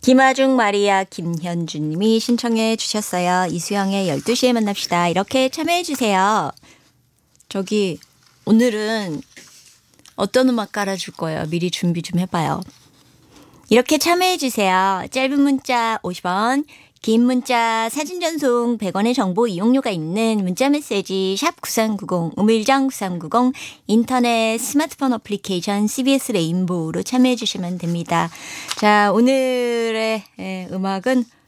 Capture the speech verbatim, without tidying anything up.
김아중, 마리아, 김현주님이 신청해 주셨어요. 이수영의 열두 시에 만납시다. 이렇게 참여해 주세요. 저기 오늘은 어떤 음악 깔아줄 거예요? 미리 준비 좀 해봐요. 이렇게 참여해 주세요. 짧은 문자 오십 원, 긴 문자 사진 전송 백 원의 정보 이용료가 있는 문자 메시지 샵 구삼구공, 우물정 구삼구공, 인터넷 스마트폰 어플리케이션 씨비에스 레인보우로 참여해 주시면 됩니다. 자, 오늘의 음악은